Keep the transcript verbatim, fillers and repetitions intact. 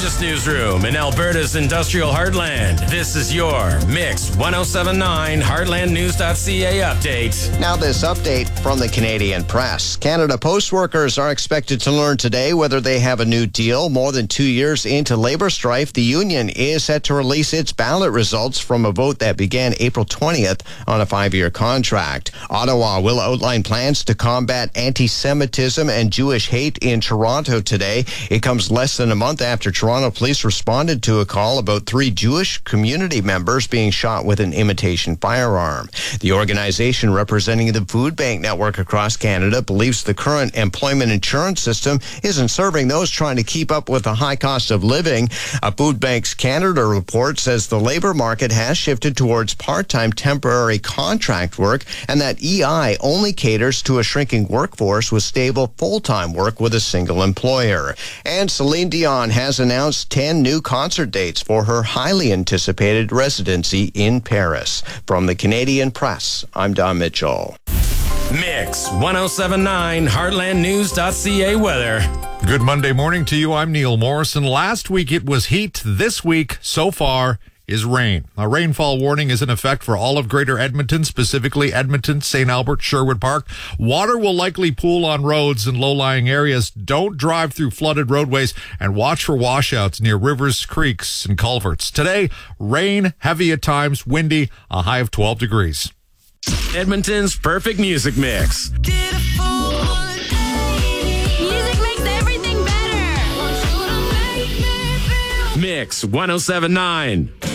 largest newsroom in Alberta's industrial heartland. This is your Mix ten seventy-nine heartland news dot c a update. Now this update from the Canadian Press. Canada Post workers are expected to learn today whether they have a new deal. More than two years into labor strife, the union is set to release its ballot results from a vote that began April twentieth on a five-year contract. Ottawa will outline plans to combat anti-Semitism and Jewish hate in Toronto today. It comes less than a month after Toronto police responded to a call about three Jewish community members being shot with an imitation firearm. The organization representing the food bank network across Canada believes the current employment insurance system isn't serving those trying to keep up with the high cost of living. A Food Banks Canada report says the labor market has shifted towards part-time temporary contract work and that E I only caters to a shrinking workforce with stable full-time work with a single employer. And Celine Dion has announced ten new concert dates for her highly anticipated residency in Paris. From the Canadian Press, I'm Don Mitchell. Mix ten seventy-nine heartland news dot c a weather. Good Monday morning to you. I'm Neil Morrison. Last week it was heat. This week, so far, is rain. A rainfall warning is in effect for all of Greater Edmonton, specifically Edmonton, Saint Albert, Sherwood Park. Water will likely pool on roads in low-lying areas. Don't drive through flooded roadways and watch for washouts near rivers, creeks, and culverts. Today, rain, heavy at times, windy, a high of twelve degrees. Edmonton's perfect music mix. Music makes everything better. Mix ten seventy-nine.